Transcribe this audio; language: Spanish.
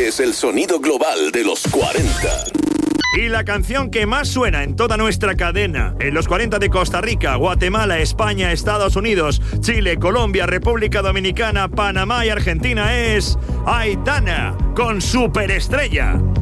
es el sonido global de los 40. Y la canción que más suena en toda nuestra cadena, en los 40 de Costa Rica, Guatemala, España, Estados Unidos, Chile, Colombia, República Dominicana, Panamá y Argentina es Aitana con Superestrella.